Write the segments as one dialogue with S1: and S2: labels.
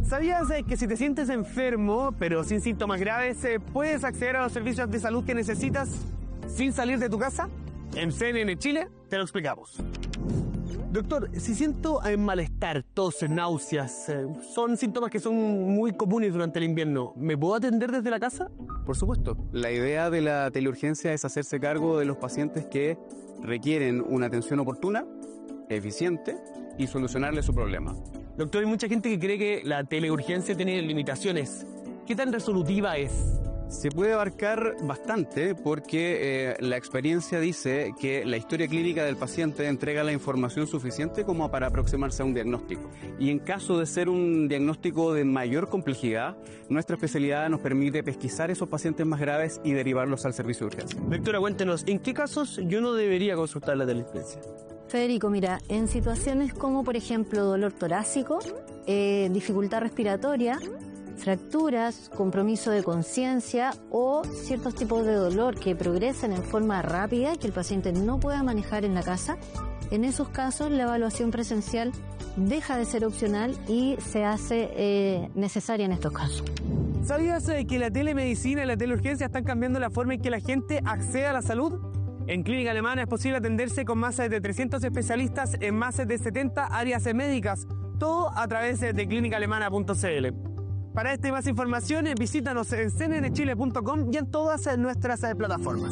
S1: ¿Sabías que si te sientes enfermo, pero sin síntomas graves, puedes acceder a los servicios de salud que necesitas sin salir de tu casa? En CNN Chile te lo explicamos. Doctor, si siento malestar, tos, náuseas, son síntomas que son muy comunes durante el invierno, ¿me puedo atender desde la casa?
S2: Por supuesto. La idea de la teleurgencia es hacerse cargo de los pacientes que requieren una atención oportuna, eficiente y solucionarle su problema.
S1: Doctor, hay mucha gente que cree que la teleurgencia tiene limitaciones. ¿Qué tan resolutiva es?
S2: Se puede abarcar bastante porque la experiencia dice que la historia clínica del paciente entrega la información suficiente como para aproximarse a un diagnóstico. Y en caso de ser un diagnóstico de mayor complejidad, nuestra especialidad nos permite pesquisar esos pacientes más graves y derivarlos al servicio de urgencia.
S1: Doctora, cuéntenos, ¿en qué casos yo no debería consultar la teleurgencia?
S3: Federico, mira, en situaciones como por ejemplo dolor torácico, dificultad respiratoria, fracturas, compromiso de conciencia o ciertos tipos de dolor que progresan en forma rápida y que el paciente no pueda manejar en la casa, en esos casos la evaluación presencial deja de ser opcional y se hace necesaria en estos casos.
S1: ¿Sabías que la telemedicina y la teleurgencia están cambiando la forma en que la gente accede a la salud? En Clínica Alemana es posible atenderse con más de 300 especialistas en más de 70 áreas médicas, todo a través de clinicaalemana.cl. Para esta y más información, visítanos en cnnchile.com y en todas nuestras plataformas.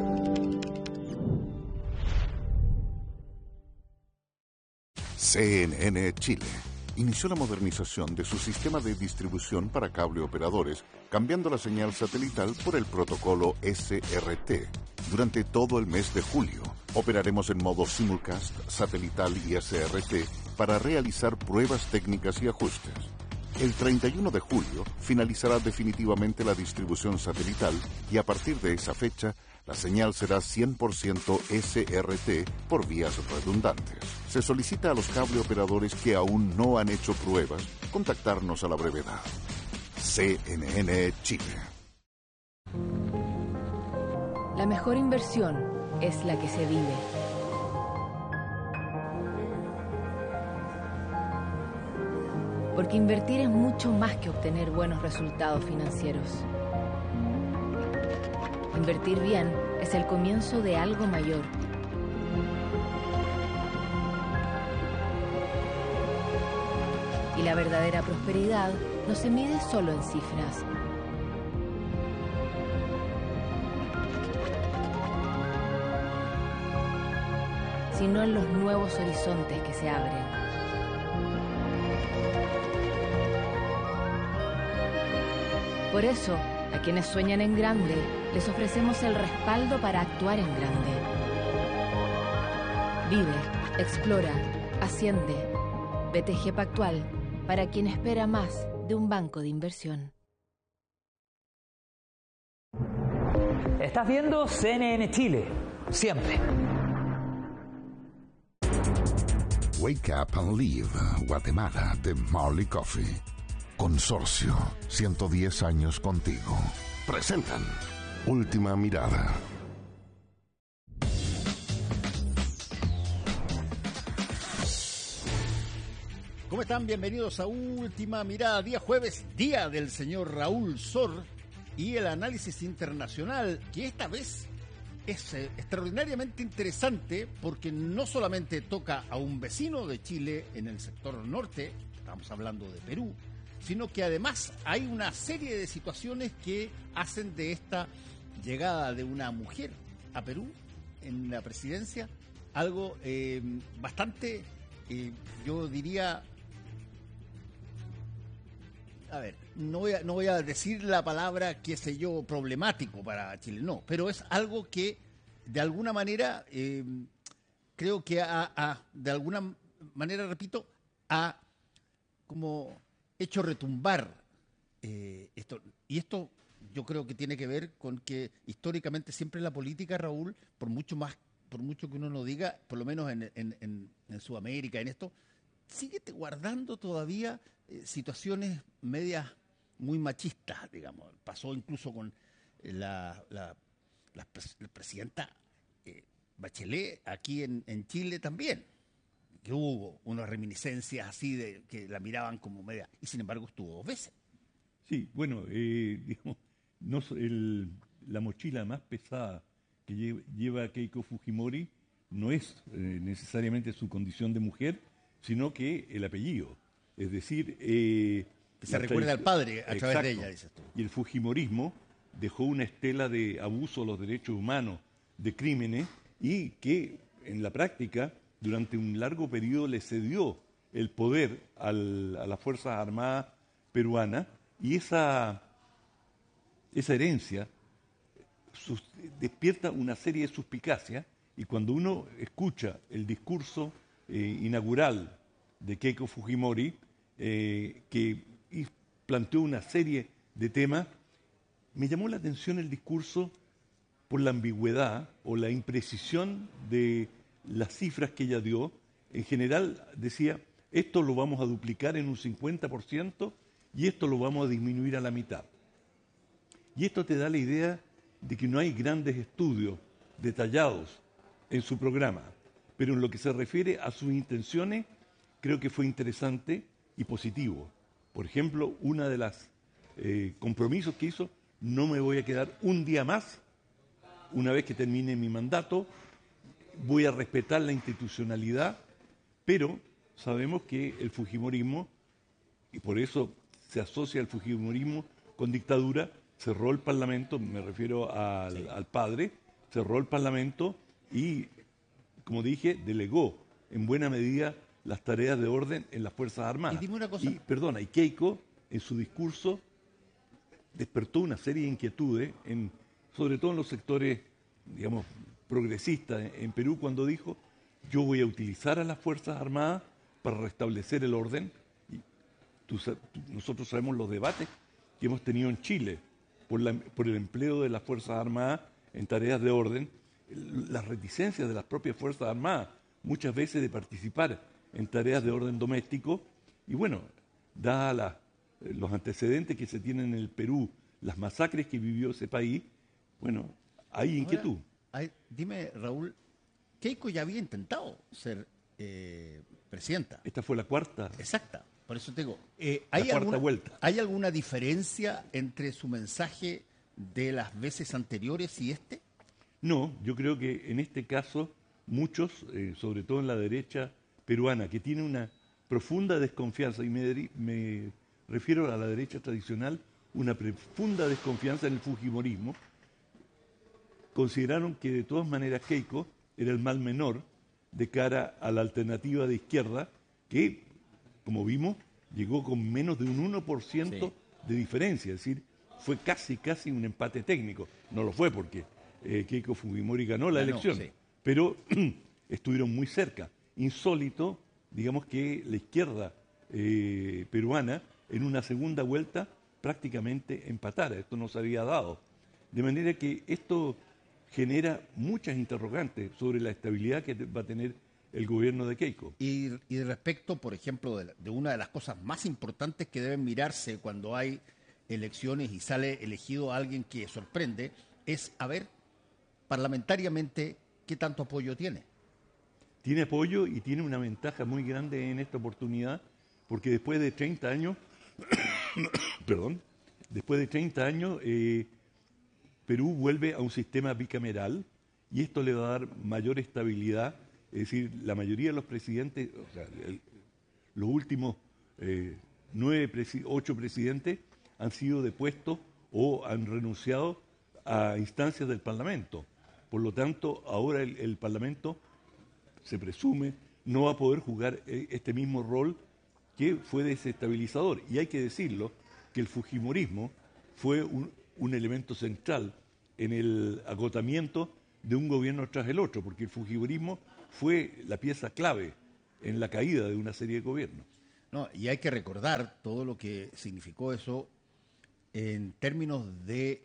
S4: CNN Chile inició la modernización de su sistema de distribución para cable operadores, cambiando la señal satelital por el protocolo SRT. Durante todo el mes de julio, operaremos en modo simulcast, satelital y SRT para realizar pruebas técnicas y ajustes. El 31 de julio finalizará definitivamente la distribución satelital y a partir de esa fecha, la señal será 100% SRT por vías redundantes. Se solicita a los cable operadores que aún no han hecho pruebas contactarnos a la brevedad. CNN Chile.
S5: La mejor inversión es la que se vive. Porque invertir es mucho más que obtener buenos resultados financieros. Invertir bien es el comienzo de algo mayor. Y la verdadera prosperidad no se mide solo en cifras. Sino en los nuevos horizontes que se abren. Por eso, a quienes sueñan en grande, les ofrecemos el respaldo para actuar en grande. Vive, explora, asciende. BTG Pactual, para quien espera más de un banco de inversión.
S6: Estás viendo CNN Chile, siempre.
S4: Wake Up and Live, Guatemala, de Marley Coffee. Consorcio, 110 años contigo. Presentan Última Mirada.
S7: ¿Cómo están? Bienvenidos a Última Mirada, día jueves, día del señor Raúl Sor y el análisis internacional, que esta vez es extraordinariamente interesante porque no solamente toca a un vecino de Chile en el sector norte, estamos hablando de Perú, sino que además hay una serie de situaciones que hacen de esta llegada de una mujer a Perú en la presidencia algo bastante, yo diría, a ver, no voy a decir la palabra, qué sé yo, problemático para Chile, no, pero es algo que de alguna manera creo que de alguna manera, repito, ha como hecho retumbar esto. Y esto yo creo que tiene que ver con que históricamente siempre la política, Raúl, por mucho que uno no diga, por lo menos en Sudamérica, en esto, sigue guardando todavía situaciones medias muy machistas, digamos. Pasó incluso con la presidenta Bachelet aquí en Chile también, que hubo unas reminiscencias así de que la miraban como media, y sin embargo estuvo 2 veces.
S8: Sí, bueno, digamos, la mochila más pesada que lleva Keiko Fujimori no es necesariamente su condición de mujer, sino que el apellido. Es decir,
S7: que se recuerda al padre a través de ella, dices tú.
S8: Y el fujimorismo dejó una estela de abuso a los derechos humanos, de crímenes, y que en la práctica, durante un largo periodo, le cedió el poder a las Fuerzas Armadas peruanas, y esa herencia despierta una serie de suspicacias, y cuando uno escucha el discurso inaugural de Keiko Fujimori, que planteó una serie de temas, me llamó la atención el discurso por la ambigüedad o la imprecisión de las cifras que ella dio. En general decía, esto lo vamos a duplicar en un 50% y esto lo vamos a disminuir a la mitad. Y esto te da la idea de que no hay grandes estudios detallados en su programa, pero en lo que se refiere a sus intenciones, creo que fue interesante y positivo. Por ejemplo, una de las compromisos que hizo, no me voy a quedar un día más, una vez que termine mi mandato, voy a respetar la institucionalidad, pero sabemos que el fujimorismo, y por eso se asocia el fujimorismo con dictadura, cerró el Parlamento, me refiero al padre, cerró el Parlamento y, como dije, delegó en buena medida las tareas de orden en las Fuerzas Armadas.
S7: Y dime una cosa.
S8: Y Keiko, en su discurso, despertó una serie de inquietudes, sobre todo en los sectores, digamos, progresistas en Perú, cuando dijo, yo voy a utilizar a las Fuerzas Armadas para restablecer el orden. Y nosotros sabemos los debates que hemos tenido en Chile por el empleo de las Fuerzas Armadas en tareas de orden, las reticencias de las propias Fuerzas Armadas, muchas veces de participar en tareas de orden doméstico, y bueno, dadas los antecedentes que se tienen en el Perú, las masacres que vivió ese país, bueno, hay inquietud.
S7: Dime, Raúl, Keiko ya había intentado ser presidenta.
S8: Esta fue la cuarta.
S7: Exacta, por eso te digo.
S8: La cuarta vuelta.
S7: ¿Hay alguna diferencia entre su mensaje de las veces anteriores y este?
S8: No, yo creo que en este caso muchos, sobre todo en la derecha peruana, que tiene una profunda desconfianza, y me refiero a la derecha tradicional, una profunda desconfianza en el fujimorismo, consideraron que de todas maneras Keiko era el mal menor de cara a la alternativa de izquierda, que, como vimos, llegó con menos de un 1% de diferencia, es decir, fue casi un empate técnico. No lo fue porque Keiko Fujimori ganó la elección, pero estuvieron muy cerca. Insólito, digamos, que la izquierda peruana en una segunda vuelta prácticamente empatara. Esto no se había dado. De manera que esto genera muchas interrogantes sobre la estabilidad que va a tener el gobierno de Keiko.
S7: Y respecto, por ejemplo, de una de las cosas más importantes que deben mirarse cuando hay elecciones y sale elegido alguien que sorprende, es a ver parlamentariamente qué tanto apoyo tiene.
S8: Tiene apoyo y tiene una ventaja muy grande en esta oportunidad, porque después de 30 años, Perú vuelve a un sistema bicameral y esto le va a dar mayor estabilidad. Es decir, la mayoría de los presidentes, o sea, los últimos 8 presidentes han sido depuestos o han renunciado a instancias del Parlamento. Por lo tanto, ahora el Parlamento, se presume, no va a poder jugar este mismo rol que fue desestabilizador. Y hay que decirlo, que el fujimorismo fue un elemento central en el agotamiento de un gobierno tras el otro, porque el fujimorismo fue la pieza clave en la caída de una serie de gobiernos.
S7: No, y hay que recordar todo lo que significó eso en términos de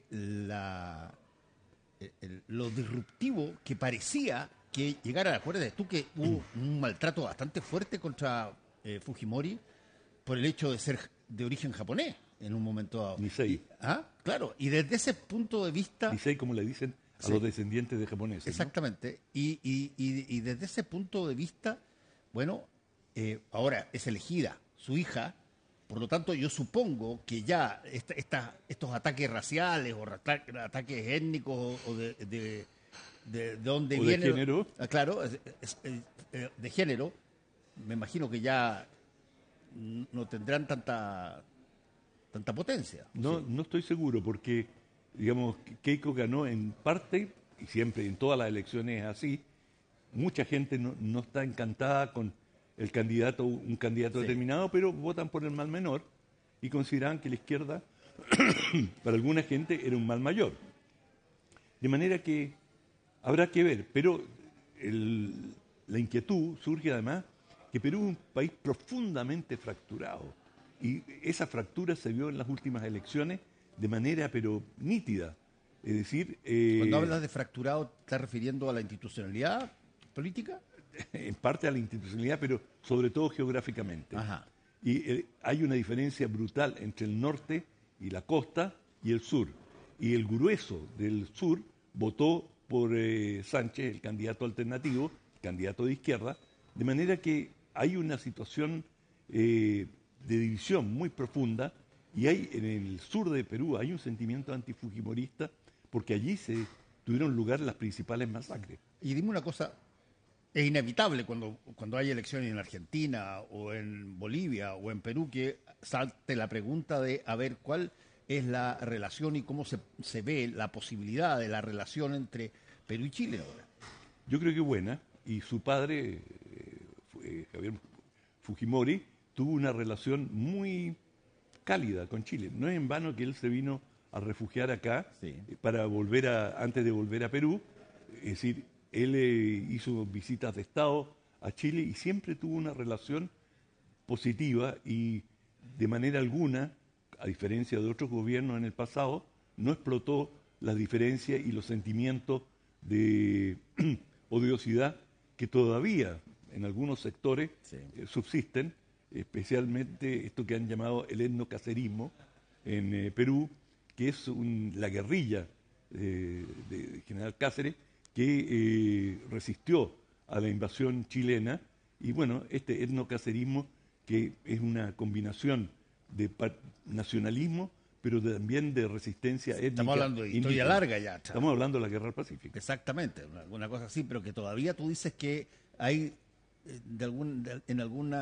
S7: lo disruptivo que parecía que llegara. Acuérdate tú que hubo un maltrato bastante fuerte contra Fujimori por el hecho de ser de origen japonés en un momento dado.
S8: Nisei.
S7: Claro, y desde ese punto de vista...
S8: Nisei, como le dicen a los descendientes de japoneses.
S7: Exactamente, ¿no? Y desde ese punto de vista, bueno, ahora es elegida su hija, por lo tanto yo supongo que ya estos ataques raciales o ataques étnicos o de dónde
S8: o
S7: viene...
S8: de género.
S7: Claro, de género, me imagino que ya no tendrán tanta potencia.
S8: No,
S7: Sí.
S8: no estoy seguro porque, digamos, Keiko ganó en parte, y siempre en todas las elecciones es así, mucha gente no está encantada con el candidato, un candidato
S7: Sí.
S8: determinado, pero votan por el mal menor y consideran que la izquierda, para alguna gente, era un mal mayor. De manera que habrá que ver, pero la inquietud surge además que Perú es un país profundamente fracturado y esa fractura se vio en las últimas elecciones de manera pero nítida. Es decir,
S7: Cuando hablas de fracturado, ¿estás refiriendo a la institucionalidad política?
S8: en parte a la institucionalidad, pero sobre todo geográficamente.
S7: Ajá.
S8: Y hay una diferencia brutal entre el norte y la costa y el sur. Y el grueso del sur votó por Sánchez, el candidato alternativo, candidato de izquierda, de manera que hay una situación de división muy profunda y hay en el sur de Perú hay un sentimiento antifujimorista porque allí se tuvieron lugar las principales masacres.
S7: Y dime una cosa, es inevitable cuando hay elecciones en Argentina o en Bolivia o en Perú que salte la pregunta de a ver cuál es la relación y cómo se ve la posibilidad de la relación entre Perú y Chile ahora.
S8: Yo creo que buena, y su padre, Javier Fujimori, tuvo una relación muy cálida con Chile. No es en vano que él se vino a refugiar acá
S7: Sí.
S8: para antes de volver a Perú. Es decir, él hizo visitas de Estado a Chile y siempre tuvo una relación positiva y de manera alguna, a diferencia de otros gobiernos en el pasado, no explotó las diferencias y los sentimientos de odiosidad que todavía en algunos sectores
S7: Sí.
S8: subsisten, especialmente esto que han llamado el etnocacerismo en Perú, que es la guerrilla de General Cáceres que resistió a la invasión chilena y bueno, este etnocacerismo que es una combinación de nacionalismo pero también de resistencia étnica.
S7: Estamos hablando de historia
S8: indígena.
S7: larga ya.
S8: Estamos hablando de la Guerra del Pacífico.
S7: Exactamente, una cosa así, pero que todavía tú dices que hay en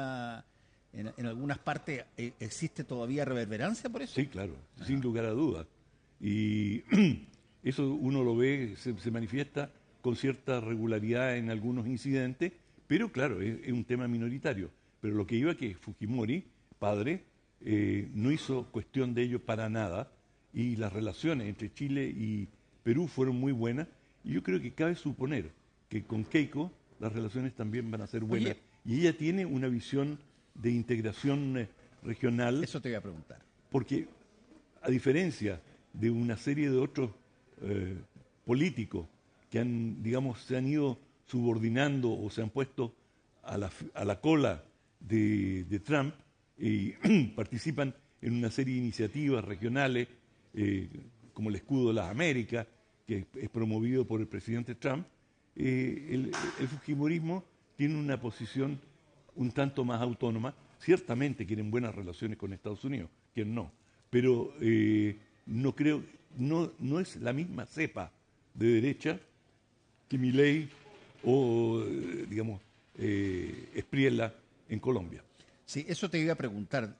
S7: algunas partes existe todavía reverberancia por eso.
S8: Sí, claro, sin lugar a dudas. Y eso uno lo ve, se manifiesta con cierta regularidad en algunos incidentes, pero claro, es un tema minoritario. Pero lo que iba que Fujimori, padre, no hizo cuestión de ello para nada y las relaciones entre Chile y Perú fueron muy buenas y yo creo que cabe suponer que con Keiko las relaciones también van a ser buenas.
S7: Oye,
S8: y ella tiene una visión de integración regional.
S7: Eso te voy a preguntar.
S8: Porque, a diferencia de una serie de otros políticos que se han ido subordinando o se han puesto a la cola de Trump y participan en una serie de iniciativas regionales, como el Escudo de las Américas, que es promovido por el presidente Trump, el fujimorismo tiene una posición un tanto más autónoma. Ciertamente quieren buenas relaciones con Estados Unidos, quien no, pero no creo, no es la misma cepa de derecha que Milei o, digamos, Espriella en Colombia.
S7: Sí, eso te iba a preguntar.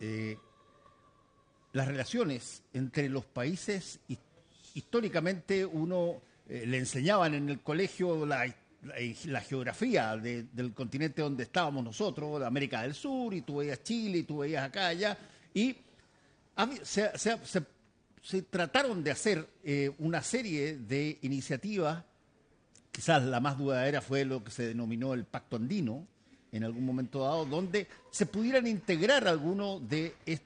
S7: Las relaciones entre los países, históricamente le enseñaban en el colegio la geografía del continente donde estábamos nosotros, de América del Sur, y tú veías Chile, y tú veías acá, allá, y se trataron de hacer una serie de iniciativas, quizás la más duradera fue lo que se denominó el Pacto Andino, en algún momento dado, donde se pudieran integrar algunos de